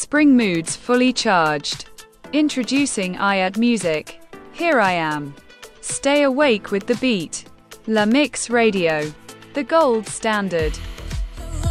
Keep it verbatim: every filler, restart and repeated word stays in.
Spring moods fully charged. Introducing iAd Music. Here I am. Stay awake with the beat. La Mix Radio. The gold standard.